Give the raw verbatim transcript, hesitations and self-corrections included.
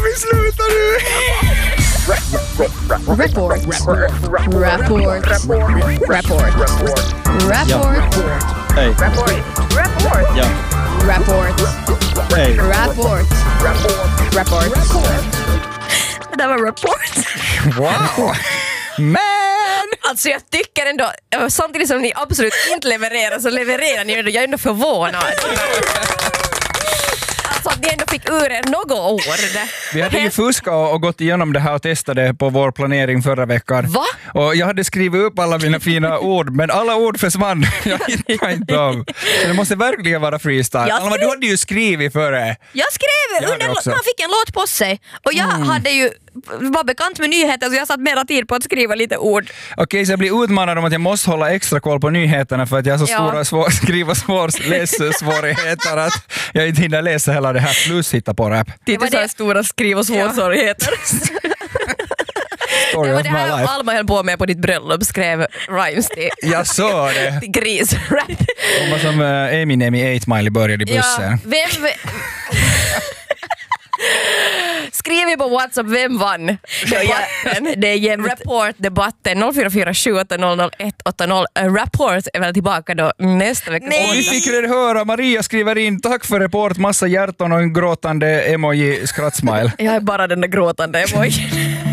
vi sluta nu? Report. Report. Report. Rapport. Hej. Rapport. Rapport. Ja. Rapport. Hej. Rapport. Rapport. Det där var rapport. Wow. Men! Alltså jag tycker ändå, samtidigt som ni absolut inte levererar så levererar ni ändå, jag är ändå förvånad. Alltså att ni ändå fick ur er något ord. Vi hade ju fuskat och, och gått igenom det här och testade på vår planering förra veckan. Va? Och jag hade skrivit upp alla mina fina ord, men alla ord försvann. Jag hittade inte dem. Så det måste verkligen vara freestyle. Jag Alma, skrev- du hade ju skrivit före. Jag skrev Jag under, hade också. man fick en låt på sig och jag hade ju var bekant med nyheter så jag satt mera tid på att skriva lite ord. Okej, så jag blir utmanad om att jag måste hålla extra koll på nyheterna för att jag har så Ja. stora svår, skriva svår, lässvårigheter att jag inte hinner läsa hela det här plus hitta på rap. Det var det stora skriv- och svårsvårigheter. Story Det var of det my här life. Alma höll på med på ditt bröllop, skrev rhymes till, Jag såg det. till grisrap. Det var som uh, Eminem i eight Mile började i bussen. Ja, vem... Skriv ju på WhatsApp, vem vann debatten? Det är jämnt. Rapport-debatten noll fyra fyra sju åtta noll noll ett åtta noll. Rapport är väl tillbaka då nästa vecka. Och vi fick det höra, Maria skriver in, tack för report, massa hjärtan och en gråtande emoji skrattsmile. Jag är bara den där gråtande emoji.